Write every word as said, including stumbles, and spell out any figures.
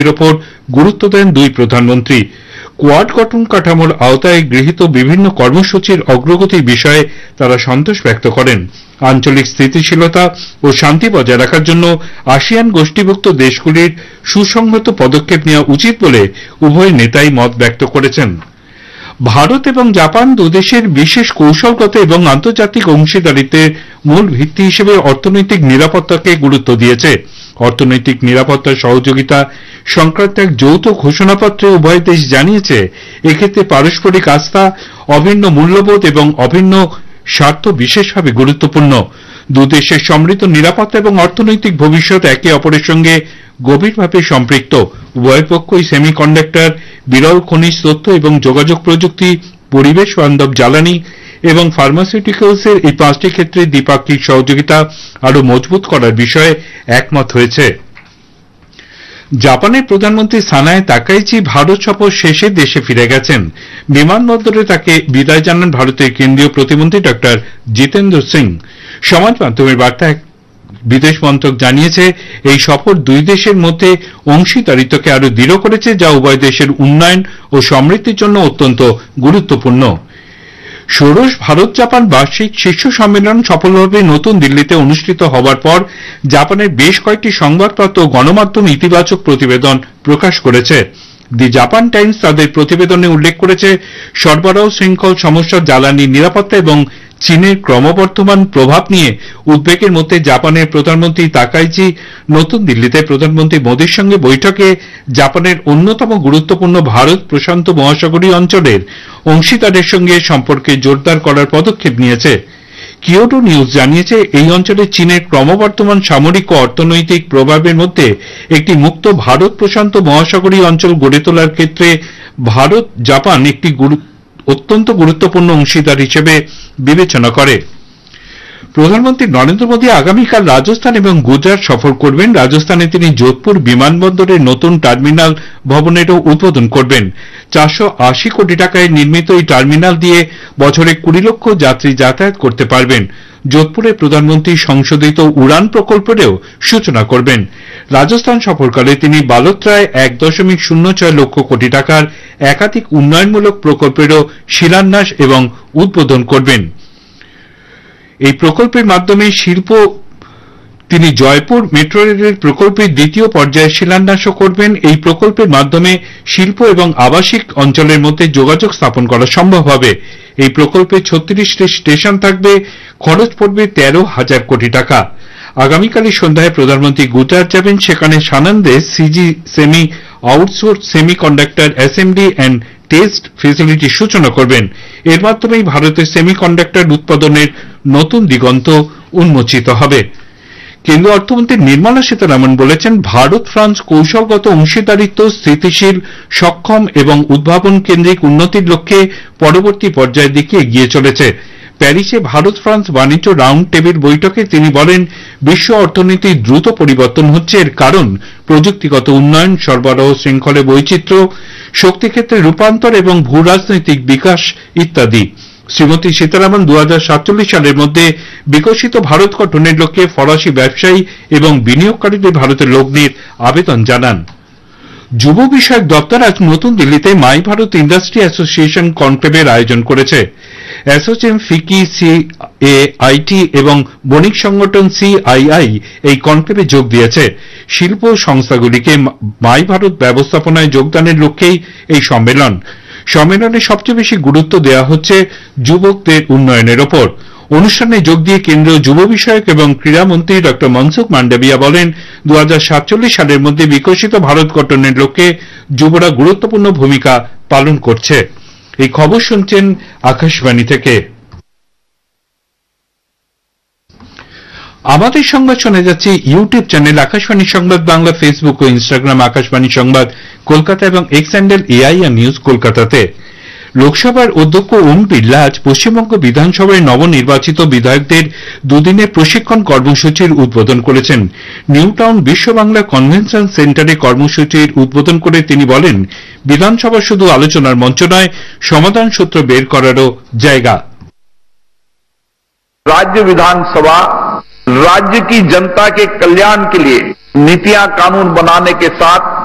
এর ওপর গুরুত্ব দেন দুই প্রধানমন্ত্রী। কোয়াড গঠন কাঠামোর আওতায় গৃহীত বিভিন্ন কর্মসূচির অগ্রগতির বিষয়ে তারা সন্তোষ ব্যক্ত করেন। আঞ্চলিক স্থিতিশীলতা ও শান্তি বজায় রাখার জন্য আসিয়ান গোষ্ঠীভুক্ত দেশগুলির সুসংহত পদক্ষেপ নেওয়া উচিত বলে উভয় নেতাই মত ব্যক্ত করেছেন। ভারত এবং জাপান দুদেশের বিশেষ কৌশলগত এবং আন্তর্জাতিক অংশীদারিত্বের মূল ভিত্তি হিসেবে অর্থনৈতিক নিরাপত্তাকে গুরুত্ব দিয়েছে। অর্থনৈতিক নিরাপত্তা সহযোগিতা সংক্রান্ত এক যৌথ ঘোষণাপত্রে উভয় দেশ জানিয়েছে এক্ষেত্রে পারস্পরিক আস্থা, অভিন্ন মূল্যবোধ এবং অভিন্ন স্বার্থ বিশেষভাবে গুরুত্বপূর্ণ। দুদেশের সমৃদ্ধ নিরাপত্তা এবং অর্থনৈতিক ভবিষ্যৎ একে অপরের সঙ্গে গভীরভাবে সম্পৃক্ত। উভয় পক্ষই সেমিকন্ডাক্টর, বিরল খনিজ তথ্য এবং যোগাযোগ প্রযুক্তি, পরিবেশ বান্ধব জ্বালানি এবং ফার্মাসিউটিক্যালসের এই পাঁচটি ক্ষেত্রে দ্বিপাক্ষিক সহযোগিতা আরও মজবুত করার বিষয়ে একমত হয়েছে। জাপানের প্রধানমন্ত্রী সানায়ে তাকাইচি ভারত সফর শেষে দেশে ফিরে গেছেন। বিমানবন্দরে তাকে বিদায় জানান ভারতের কেন্দ্রীয় প্রতিমন্ত্রী ডক্টর জিতেন্দ্র সিং। সমাজ মাধ্যমের বার্তায় বিদেশ মন্ত্রক জানিয়েছে এই সফর দুই দেশের মধ্যে অংশীদারিত্বকে আরও দৃঢ় করেছে, যা উভয় দেশের উন্নয়ন ও সমৃদ্ধির জন্য অত্যন্ত গুরুত্বপূর্ণ। ষোড়শ ভারত জাপান বার্ষিক শীর্ষ সম্মেলন সফলভাবে নতুন দিল্লিতে অনুষ্ঠিত হওয়ার পর জাপানের বেশ কয়েকটি সংবাদপত্র ও গণমাধ্যম ইতিবাচক প্রতিবেদন প্রকাশ করেছে। দি জাপান টাইমস তাদের প্রতিবেদনে উল্লেখ করেছে সরবরাহ শৃঙ্খল সমস্যা, জ্বালানি নিরাপত্তা এবং চীনের ক্রমবর্ধমান প্রভাব নিয়ে উদ্বেগের মধ্যে জাপানের প্রধানমন্ত্রী তাকাইচি নতুন দিল্লিতে প্রধানমন্ত্রী মোদীর সঙ্গে বৈঠকে জাপানের অন্যতম গুরুত্বপূর্ণ ভারত প্রশান্ত মহাসাগরীয় অঞ্চলের অংশীদারের সঙ্গে সম্পর্কে জোরদার করার পদক্ষেপ নিয়েছে। কিয়োটো নিউজ জানিয়েছে এই অঞ্চলে চীনের ক্রমবর্ধমান সামরিক ও অর্থনৈতিক প্রভাবের মধ্যে একটি মুক্ত ভারত প্রশান্ত মহাসাগরীয় অঞ্চল গড়ে তোলার ক্ষেত্রে ভারত জাপান একটি অত্যন্ত গুরুত্বপূর্ণ অংশীদার হিসেবে বিবেচনা করে। প্রধানমন্ত্রী নরেন্দ্র মোদী আগামীকাল রাজস্থান এবং গুজরাট সফর করবেন। রাজস্থানে তিনি যোধপুর বিমানবন্দরের নতুন টার্মিনাল ভবনেরও উদ্বোধন করবেন। চারশো আশি কোটি টাকায় নির্মিত এই টার্মিনাল দিয়ে বছরে কুড়ি লক্ষ যাত্রী যাতায়াত করতে পারবেন। যোধপুরে প্রধানমন্ত্রী সংশোধিত উড়ান প্রকল্পেরও সূচনা করবেন। রাজস্থান সফরকালে তিনি বালোত্রায় এক দশমিক শূন্য ছয় লক্ষ কোটি টাকার একাধিক উন্নয়নমূলক প্রকল্পেরও শিলান্যাস এবং উদ্বোধন করবেন। এই প্রকল্পের মাধ্যমে শিল্প তিনি জয়পুর মেট্রো রেলের প্রকল্পের দ্বিতীয় পর্যায়ে শিলান্যাসও করবেন। এই প্রকল্পের মাধ্যমে শিল্প এবং আবাসিক অঞ্চলের মধ্যে যোগাযোগ স্থাপন করা সম্ভব হবে। এই প্রকল্পে ছত্রিশটি স্টেশন থাকবে, খরচ পড়বে তেরো হাজার কোটি টাকা। আগামীকালই সন্ধ্যায় প্রধানমন্ত্রী গুজরাট যাবেন। সেখানে সানন্দে CG semi outsource semi conductor assembly and test ফেসিলিটির সূচনা করবেন। এর মাধ্যমেই ভারতের সেমি কন্ডাক্টর উৎপাদনের নতুন দিগন্ত উন্মোচিত হবে। কেন্দ্রীয় অর্থমন্ত্রী নির্মলা সীতারামন বলেছেন, ভারত ফ্রান্স কৌশলগত অংশীদারিত্ব স্থিতিশীল, সক্ষম এবং উদ্ভাবন কেন্দ্রিক উন্নতির লক্ষ্যে পরবর্তী পর্যায়ের দিকে এগিয়ে চলেছে। প্যারিসে ভারত ফ্রান্স বাণিজ্য রাউন্ড টেবিল বৈঠকে তিনি বলেন, বিশ্ব অর্থনীতির দ্রুত পরিবর্তন হচ্ছে। এর কারণ প্রযুক্তিগত উন্নয়ন, সরবরাহ শৃঙ্খলে বৈচিত্র্য, শক্তিক্ষেত্রে রূপান্তর এবং ভূ রাজনৈতিক বিকাশ ইত্যাদি। শ্রীমতী সীতারামন দু হাজার সাতচল্লিশ সালের মধ্যে বিকশিত ভারত গঠনের লক্ষ্যে ফরাসি ব্যবসায়ী এবং বিনিয়োগকারীদের ভারতে লগ্নির আবেদন জানান। যুব বিষয়ক দপ্তর আজ নতুন দিল্লিতে মাই ভারত ইন্ডাস্ট্রি অ্যাসোসিয়েশন কনক্লেভের আয়োজন করেছে। অ্যাসোসিয়েশন ফিকি, সিএআইটি এবং বণিক সংগঠন সিআইআই এই কনক্লেভে যোগ দিয়েছে। শিল্প সংস্থাগুলিকে মাই ভারত ব্যবস্থাপনায় যোগদানের লক্ষ্যেই এই সম্মেলন। সম্মেলনে সবচেয়ে বেশি গুরুত্ব দেওয়া হচ্ছে যুবকদের উন্নয়নের ওপর। অনুষ্ঠানে যোগ দিয়ে কেন্দ্রীয় যুব বিষয়ক এবং ক্রীড়ামন্ত্রী ডক্টর মনসুখ মান্ডাভিয়া বলেন, দু হাজার সাতচল্লিশ সালের মধ্যে বিকশিত ভারত গঠনের লক্ষ্যে যুবরা গুরুত্বপূর্ণ ভূমিকা পালন করছে। এই খবর শুনছেন আকাশবাণী থেকে। আমাদের সংবাদ শোনা যাচ্ছে ইউটিউব চ্যানেল আকাশবাণী সংবাদ বাংলা, ফেসবুক ও ইনস্টাগ্রাম আকাশবাণী সংবাদ কলকাতা এবং এক্স হ্যান্ডেল এআইআর নিউজ কলকাতাতে। লোকসভার অধ্যক্ষ ওম বিড়লা আজ পশ্চিমবঙ্গ বিধানসভায় নবনির্বাচিত বিধায়কদের দুদিনের প্রশিক্ষণ কর্মসূচির উদ্বোধন করেছেন। নিউ টাউন বিশ্ব বাংলা কনভেনশন সেন্টারে কর্মসূচির উদ্বোধন করে তিনি বলেন, বিধানসভা শুধু আলোচনার মঞ্চ নয়, সমাধান সূত্র বের করারও জায়গা। राज्य विधानसभा राज्य की जनता के कल्याण के लिए नीतियां कानून बनाने के साथ